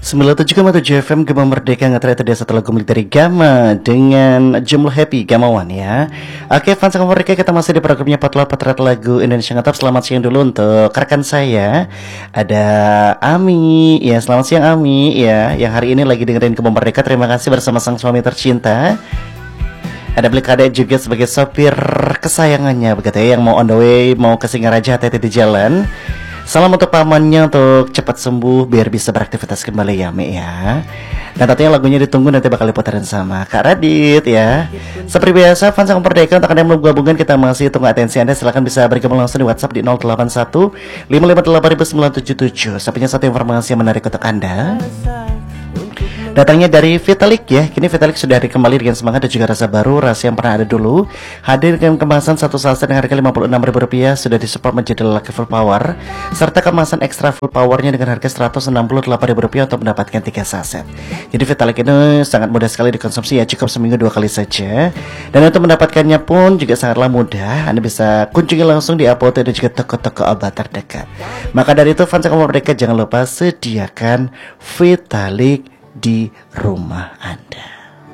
97,7 FM Gema Merdeka ngetret ada satu lagu milik dari Gama dengan jumlah Happy Gamawan ya. Oke fans Gema Merdeka, kita masih di programnya Potret lagu Indonesia Ngetop. Selamat siang dulu untuk rekan saya. Ada Ami ya, selamat siang Ami ya, yang hari ini lagi dengerin Gema Merdeka. Terima kasih bersama sang suami tercinta. Ada Beli Kade juga sebagai sopir kesayangannya begitu ya, yang mau on the way, mau ke Singaraja, hati-hati di jalan. Salam untuk pamannya untuk cepat sembuh biar bisa beraktivitas kembali ya Mi ya. Dan tentunya lagunya ditunggu, nanti bakal diputarin sama Kak Radit ya. Seperti biasa fans yang merdeka, untuk Anda yang belum gabungan, kita masih tunggu atensi Anda. Silahkan bisa bergabung langsung di WhatsApp di 081 558 977. Sampainya satu informasi yang menarik untuk Anda, datangnya dari Vitalik ya. Kini Vitalik sudah hari kembali dengan semangat dan juga rasa baru, rasa yang pernah ada dulu. Hadir dengan kemasan satu saset dengan harga Rp56.000, sudah disupport menjadi lelaki full power, serta kemasan ekstra full powernya dengan harga Rp168.000 untuk mendapatkan 3 saset. Jadi Vitalik ini sangat mudah sekali dikonsumsi ya, cukup seminggu 2 kali saja. Dan untuk mendapatkannya pun juga sangatlah mudah. Anda bisa kunjungi langsung di apotek dan juga toko-toko obat terdekat. Maka dari itu fans yang mereka, jangan lupa sediakan Vitalik di rumah Anda.